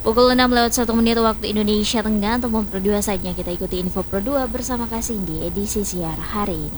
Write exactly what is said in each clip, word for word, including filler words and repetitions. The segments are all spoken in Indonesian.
Pukul enam lewat satu menit waktu Indonesia Tengah. Untuk Pro dua saatnya kita ikuti info Pro dua bersama Kasih di edisi siar hari ini.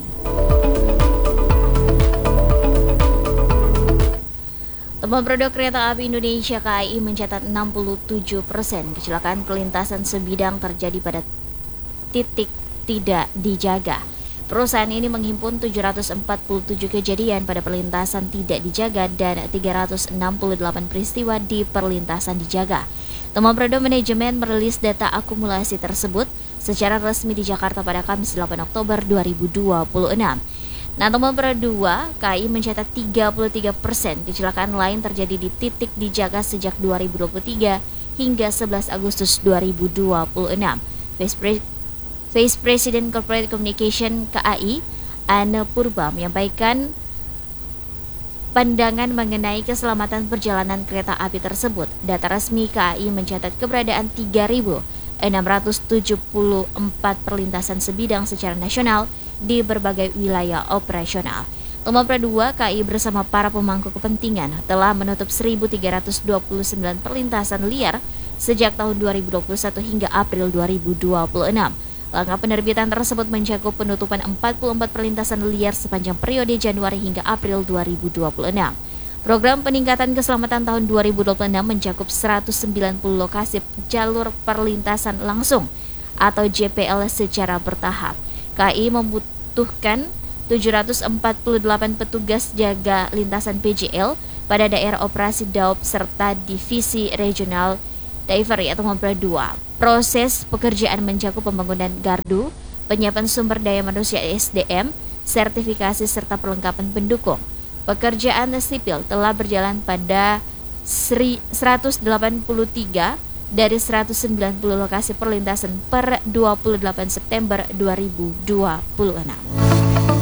Temuan produk kereta api Indonesia K A I mencatat enam puluh tujuh persen kecelakaan perlintasan sebidang terjadi pada titik tidak dijaga. Perusahaan ini menghimpun tujuh ratus empat puluh tujuh kejadian pada perlintasan tidak dijaga dan tiga ratus enam puluh delapan peristiwa di perlintasan dijaga. Temuan produk manajemen merilis data akumulasi tersebut secara resmi di Jakarta pada Kamis delapan Oktober dua ribu dua puluh enam. Nah, temuan Pro dua, K A I mencatat tiga puluh tiga persen kecelakaan lain terjadi di titik dijaga sejak dua ribu dua puluh tiga hingga sebelas Agustus dua ribu dua puluh enam. Vice, Pre- Vice President Corporate Communication K A I, Anne Purba, menyampaikan pandangan mengenai keselamatan perjalanan kereta api tersebut. Data resmi K A I mencatat keberadaan tiga ribu enam ratus tujuh puluh empat perlintasan sebidang secara nasional di berbagai wilayah operasional. Temuan Pro dua, K A I bersama para pemangku kepentingan telah menutup seribu tiga ratus dua puluh sembilan perlintasan liar sejak tahun dua ribu dua puluh satu hingga April dua ribu dua puluh enam. Langkah penerbitan tersebut mencakup penutupan empat puluh empat perlintasan liar sepanjang periode Januari hingga April dua ribu dua puluh enam. Program peningkatan keselamatan tahun dua ribu dua puluh enam mencakup seratus sembilan puluh lokasi jalur perlintasan langsung atau J P L secara bertahap. K A I membutuhkan tujuh ratus empat puluh delapan petugas jaga lintasan P J L pada daerah operasi D A O P serta divisi regional Delivery atau Pro dua. Proses pekerjaan mencakup pembangunan gardu, penyiapan sumber daya manusia S D M, sertifikasi serta perlengkapan pendukung. Pekerjaan sipil telah berjalan pada seratus delapan puluh tiga dari seratus sembilan puluh lokasi perlintasan per dua puluh delapan September dua ribu dua puluh enam.